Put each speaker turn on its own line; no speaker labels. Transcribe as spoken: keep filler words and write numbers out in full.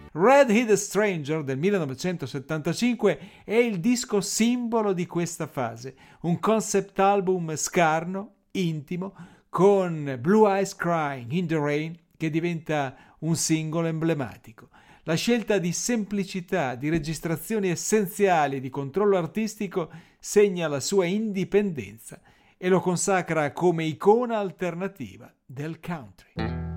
Red Headed Stranger del millenovecentosettantacinque è il disco simbolo di questa fase, un concept album scarno, intimo, con Blue Eyes Crying in the Rain che diventa un singolo emblematico. La scelta di semplicità, di registrazioni essenziali e di controllo artistico segna la sua indipendenza e lo consacra come icona alternativa del country.